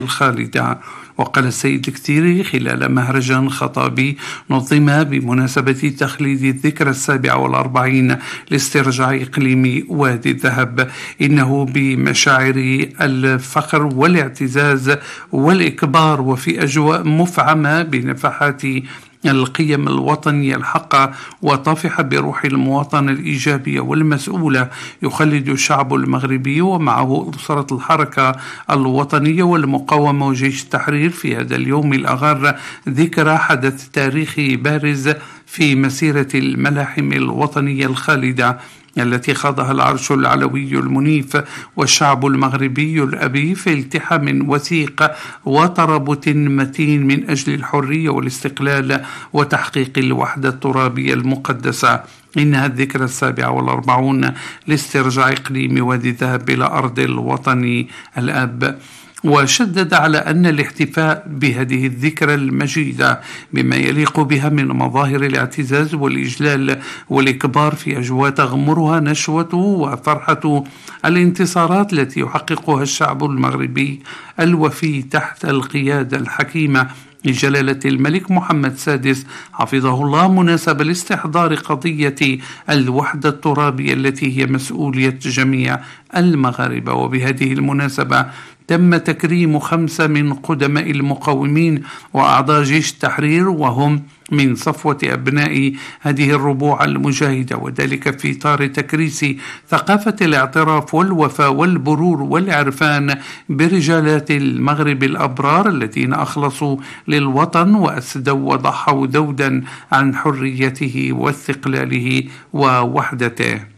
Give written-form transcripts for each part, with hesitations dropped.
الخالدة. وقال السيد الكثيري خلال مهرجان خطابي نظم بمناسبة تخليد الذكرى 47 لاسترجاع إقليم وادي الذهب: إنه بمشاعر الفخر والاعتزاز والإكبار وفي أجواء مفعمة بنفحات القيم الوطنية الحقة وطافحة بروح المواطنة الإيجابية والمسؤولة، يخلد الشعب المغربي ومعه أسرة الحركة الوطنية والمقاومة وجيش التحرير في هذا اليوم الأغر ذكرى حدث تاريخي بارز في مسيرة الملاحم الوطنية الخالدة التي خاضها العرش العلوي المنيف والشعب المغربي الأبي في التحام وثيق وترابط متين من أجل الحرية والاستقلال وتحقيق الوحدة الترابية المقدسة. إنها الذكرى 47 لاسترجاع إقليم وادي الذهب إلى أرض الوطن الأب. وشدد على أن الاحتفاء بهذه الذكرى المجيدة بما يليق بها من مظاهر الاعتزاز والإجلال والإكبار في أجواء تغمرها نشوة وفرحة الانتصارات التي يحققها الشعب المغربي الوفي تحت القيادة الحكيمة لجلالة الملك محمد السادس حفظه الله، مناسبة لاستحضار قضية الوحدة الترابية التي هي مسؤولية جميع المغاربة. وبهذه المناسبة تم تكريم 5 من قدماء المقاومين وأعضاء جيش التحرير وهم من صفوة أبناء هذه الربوع المجاهدة، وذلك في إطار تكريس ثقافة الاعتراف والوفاء والبرور والعرفان برجالات المغرب الأبرار الذين أخلصوا للوطن وأسدوا وضحوا ذودا عن حريته واستقلاله ووحدته.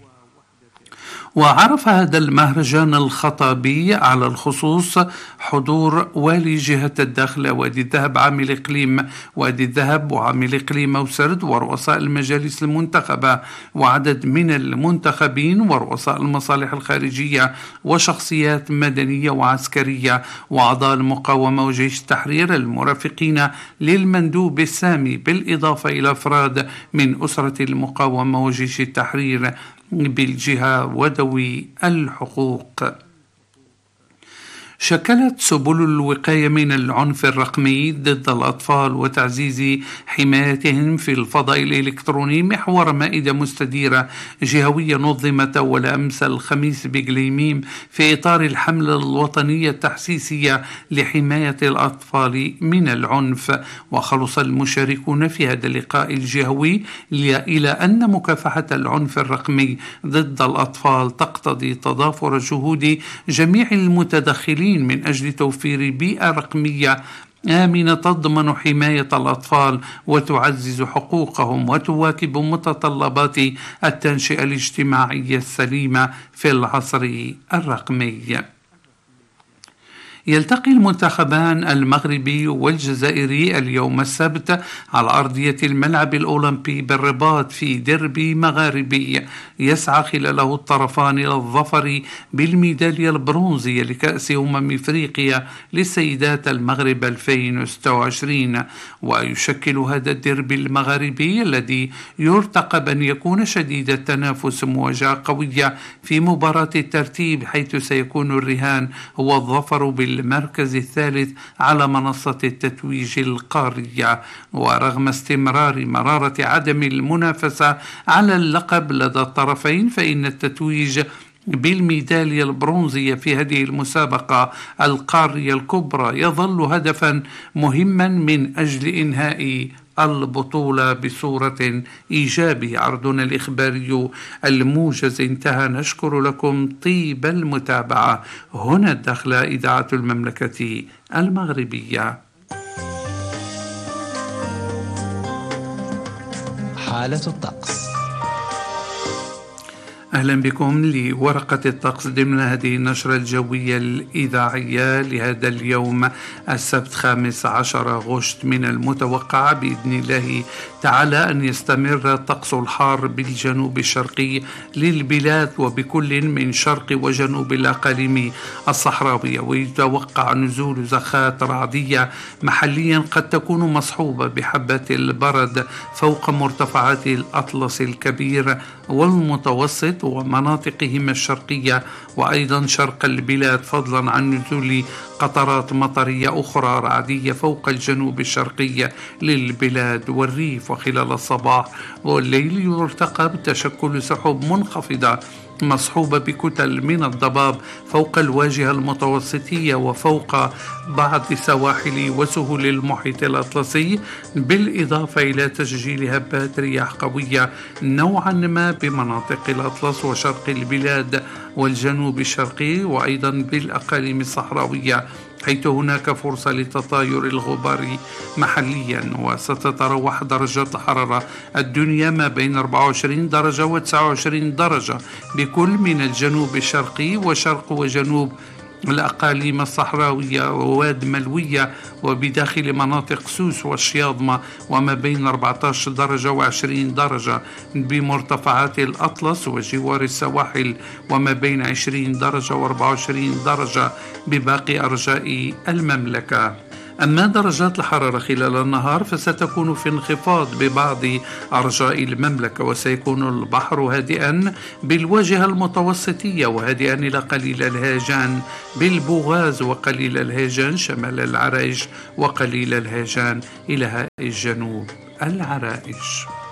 وعرف هذا المهرجان الخطابي على الخصوص حضور والي جهة الداخلة وادي الذهب عامل إقليم وادي الذهب وعامل إقليم موسرد ورؤساء المجالس المنتخبة وعدد من المنتخبين ورؤساء المصالح الخارجية وشخصيات مدنية وعسكرية وأعضاء المقاومة وجيش التحرير المرافقين للمندوب السامي، بالإضافة إلى أفراد من أسرة المقاومة وجيش التحرير بالجهة وذوي الحقوق. شكلت سبل الوقاية من العنف الرقمي ضد الأطفال وتعزيز حمايتهم في الفضاء الإلكتروني محور مائدة مستديرة جهوية نظمت أول أمس الخميس بقليميم في إطار الحملة الوطنية التحسيسية لحماية الأطفال من العنف. وخلص المشاركون في هذا اللقاء الجهوي إلى أن مكافحة العنف الرقمي ضد الأطفال تقتضي تضافر جهود جميع المتدخلين من أجل توفير بيئة رقمية آمنة تضمن حماية الأطفال وتعزز حقوقهم وتواكب متطلبات التنشئة الاجتماعية السليمة في العصر الرقمي. يلتقي المنتخبان المغربي والجزائري اليوم السبت على أرضية الملعب الأولمبي بالرباط في ديربي مغاربي يسعى خلاله الطرفان إلى الظفر بالميدالية البرونزية لكأس أفريقيا للسيدات المغرب 2026. ويشكل هذا الديربي المغاربي الذي يرتقب أن يكون شديد التنافس مواجهة قوية في مباراة الترتيب، حيث سيكون الرهان هو الظفر المركز الثالث على منصة التتويج القارية. ورغم استمرار مرارة عدم المنافسة على اللقب لدى الطرفين، فإن التتويج بالميدالية البرونزية في هذه المسابقة القارية الكبرى يظل هدفا مهما من أجل إنهاء البطولة بصورة إيجابية. عرضنا الإخباري الموجز انتهى، نشكر لكم طيب المتابعة. هنا الداخلة إذاعة المملكة المغربية. حالة الطقس. أهلا بكم لورقة الطقس ضمن هذه النشرة الجوية الإذاعية لهذا اليوم السبت 15 غشت. من المتوقع بإذن الله تعالى أن يستمر الطقس الحار بالجنوب الشرقي للبلاد وبكل من شرق وجنوب الأقاليم الصحراوية، ويتوقع نزول زخات رعدية محليا قد تكون مصحوبة بحبات البرد فوق مرتفعات الأطلس الكبير والمتوسط ومناطقهما الشرقية وأيضا شرق البلاد، فضلا عن نزول قطرات مطرية أخرى رعدية فوق الجنوب الشرقي للبلاد والريف. وخلال الصباح والليل يرتقب تشكل سحب منخفضة مصحوبة بكتل من الضباب فوق الواجهة المتوسطية وفوق بعض سواحل وسهول المحيط الأطلسي، بالإضافة إلى تسجيل هبات رياح قوية نوعا ما بمناطق الأطلس وشرق البلاد والجنوب الشرقي وأيضا بالأقاليم الصحراوية، حيث هناك فرصة لتطاير الغبار محليا. وستتراوح درجات الحرارة الدنيا ما بين 24 درجة و 29 درجة بكل من الجنوب الشرقي وشرق وجنوب الأقاليم الصحراوية وواد ملوية وبداخل مناطق سوس والشياضمة، وما بين 14 درجة و20 درجة بمرتفعات الأطلس وجوار السواحل، وما بين 20 درجة و24 درجة بباقي أرجاء المملكة. أما درجات الحرارة خلال النهار فستكون في انخفاض ببعض أرجاء المملكة، وسيكون البحر هادئا بالواجهة المتوسطية وهادئا إلى قليل الهيجان بالبوغاز وقليل الهيجان شمال العرائش وقليل الهيجان إلى الجنوب العرائش.